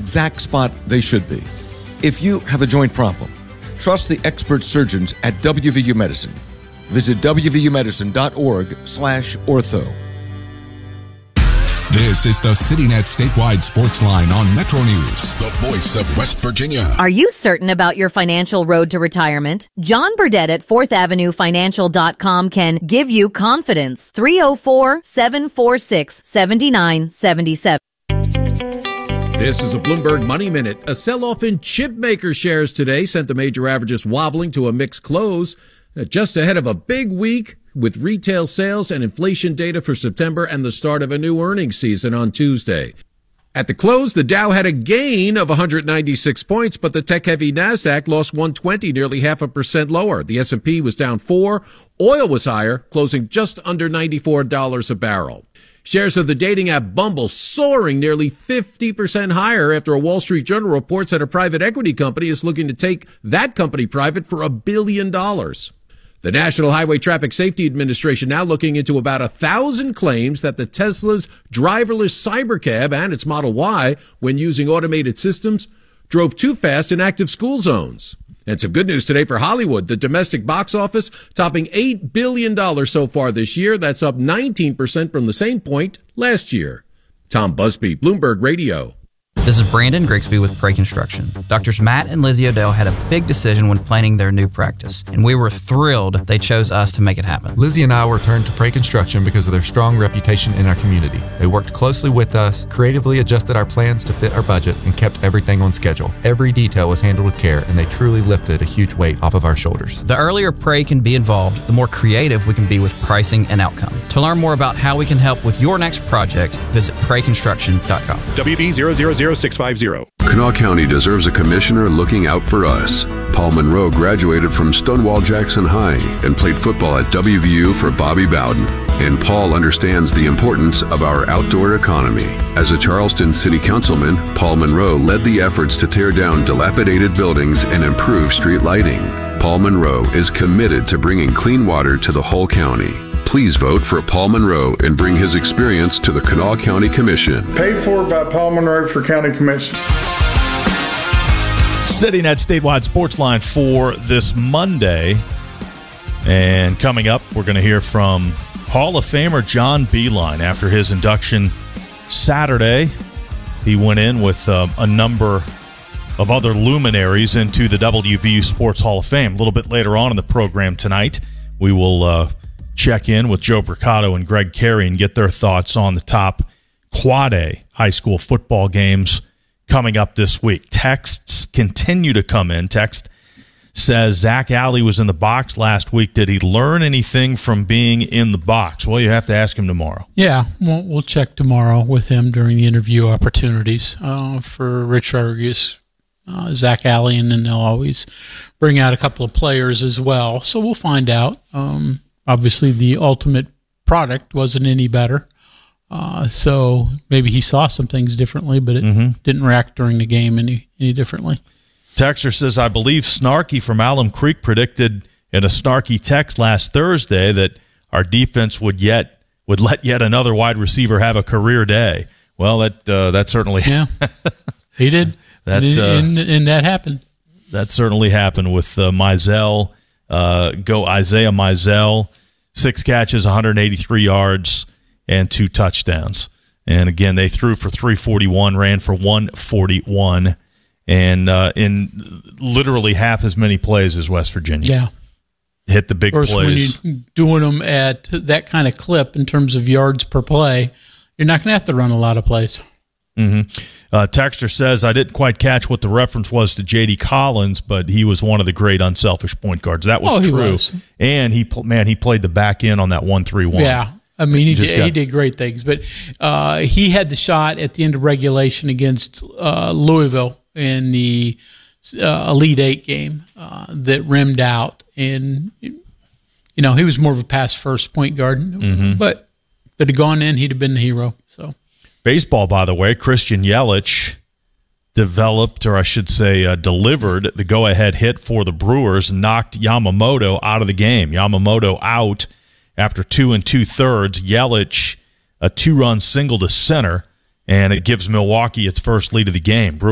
exact spot they should be. If you have a joint problem, trust the expert surgeons at WVU Medicine. Visit wvumedicine.org/ortho. This is the CityNet statewide sports line on Metro News, the voice of West Virginia. Are you certain about your financial road to retirement? John Burdett at 4th Avenue Financial.com can give you confidence. 304-746-7977. This is a Bloomberg Money Minute. A sell-off in chip maker shares today sent the major averages wobbling to a mixed close, just ahead of a big week with retail sales and inflation data for September and the start of a new earnings season on Tuesday. At the close, the Dow had a gain of 196 points, but the tech-heavy NASDAQ lost 120, nearly 0.5% lower. The S&P was down 4. Oil was higher, closing just under $94 a barrel. Shares of the dating app Bumble soaring nearly 50% higher after a Wall Street Journal reports that a private equity company is looking to take that company private for $1 billion. The National Highway Traffic Safety Administration now looking into about 1,000 claims that the Tesla's driverless Cybercab and its Model Y, when using automated systems, drove too fast in active school zones. And some good news today for Hollywood. The domestic box office topping $8 billion so far this year. That's up 19% from the same point last year. Tom Busby, Bloomberg Radio. This is Brandon Grigsby with Prey Construction. Doctors Matt and Lizzie Odell had a big decision when planning their new practice, and we were thrilled they chose us to make it happen. Lizzie and I were turned to Prey Construction because of their strong reputation in our community. They worked closely with us, creatively adjusted our plans to fit our budget, and kept everything on schedule. Every detail was handled with care, and they truly lifted a huge weight off of our shoulders. The earlier Prey can be involved, the more creative we can be with pricing and outcome. To learn more about how we can help with your next project, visit PreyConstruction.com. WV000650. Kanawha County deserves a commissioner looking out for us. Paul Monroe graduated from Stonewall Jackson High and played football at WVU for Bobby Bowden. And Paul understands the importance of our outdoor economy. As a Charleston City Councilman, Paul Monroe led the efforts to tear down dilapidated buildings and improve street lighting. Paul Monroe is committed to bringing clean water to the whole county. Please vote for Paul Monroe and bring his experience to the Kanawha County Commission. Paid for by Paul Monroe for County Commission. CityNet statewide sports line for this Monday. And coming up, we're going to hear from Hall of Famer John Beilein after his induction Saturday. He went in with a number of other luminaries into the WVU Sports Hall of Fame. A little bit later on in the program tonight, we will check in with Joe Bricado and Greg Carey and get their thoughts on the top Quad A high school football games coming up this week. Texts continue to come in. Text says Zach Alley was in the box last week. Did he learn anything from being in the box? Well, you have to ask him tomorrow. Yeah, we'll check tomorrow with him during the interview opportunities for Rich Rodriguez, Zach Alley, and then they'll always bring out a couple of players as well. So we'll find out. Obviously, the ultimate product wasn't any better. So maybe he saw some things differently, but it didn't react during the game any differently. Texter says, I believe Snarky from Alum Creek predicted in a Snarky text last Thursday that our defense would let yet another wide receiver have a career day. Well, that certainly he did. And that happened. That certainly happened with Mizell. Isaiah Mizell, 6 catches, 183 yards, and 2 touchdowns. And again, they threw for 341, ran for 141, and in literally half as many plays as West Virginia. Yeah. Hit the big plays. When you're doing them at that kind of clip in terms of yards per play, you're not going to have to run a lot of plays. Texter says, I didn't quite catch what the reference was to J.D. Collins, but he was one of the great unselfish point guards. That was true. Was. And he played the back end on that 1-3-1. Yeah. I mean, he did great things. But he had the shot at the end of regulation against Louisville in the Elite Eight game that rimmed out. And, he was more of a pass-first point guard. But if it had gone in, he'd have been the hero. So. Baseball, by the way, Christian Yelich delivered the go-ahead hit for the Brewers, knocked Yamamoto out of the game. Yamamoto out after 2 2/3. Yelich, a 2-run single to center, and it gives Milwaukee its first lead of the game.